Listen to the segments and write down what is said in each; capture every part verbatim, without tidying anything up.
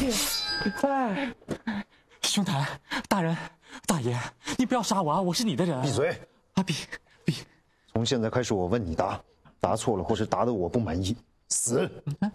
哎，兄台，大人，大爷，你不要杀我啊！我是你的人。 闭嘴！ 啊，闭闭！ 从现在开始，我问你答，答错了或是答得我不满意，死！ 嗯，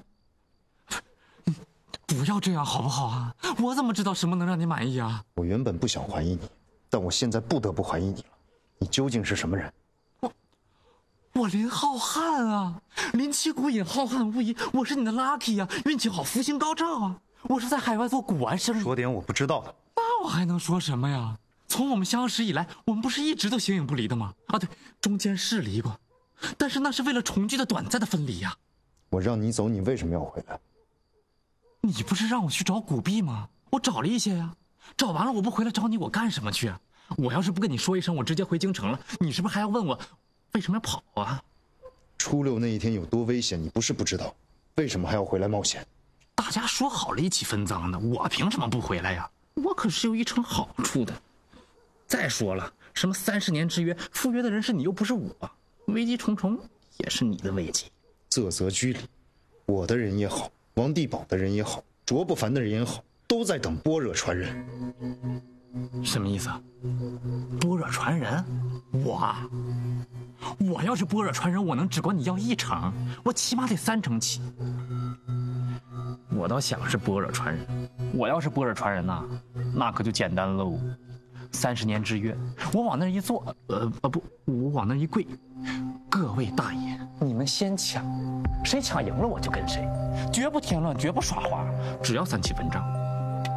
不要这样好不好啊？我怎么知道什么能让你满意啊？ 我原本不想怀疑你，但我现在不得不怀疑你了。你究竟是什么人？ 我，我林浩瀚啊，林奇古隐，浩瀚无疑。我是你的 lucky 呀、啊，运气好，福星高照啊！我是在海外做古玩生意。 说点我不知道的。 那我还能说什么呀？从我们相识以来，我们不是一直都形影不离的吗？啊，对，中间是离过，但是那是为了重聚的短暂的分离呀、啊。 我让你走，你为什么要回来？ 你不是让我去找古币吗？我找了一些呀，找完了我不回来找你，我干什么去啊？我要是不跟你说一声，我直接回京城了，你是不是还要问我为什么要跑啊？ 初六那一天有多危险，你不是不知道，为什么还要回来冒险？ 大家说好了一起分赃的，我凭什么不回来呀？我可是有一成好处的。再说了，什么三十年之约，赴约的人是你又不是我，危机重重也是你的危机。 啧啧居里，我的人也好，王地宝的人也好，卓不凡的人也好，都在等般若传人。 什么意思啊？般若传人？我我要是般若传人，我能只管你要一成，我起码得三成起。我倒想是般若传人，我要是般若传人呐、啊，那可就简单喽。三十年之约，我往那儿一坐，呃呃不，我往那儿一跪，各位大爷，你们先抢，谁抢赢了我就跟谁，绝不添乱，绝不耍花，只要三七分账。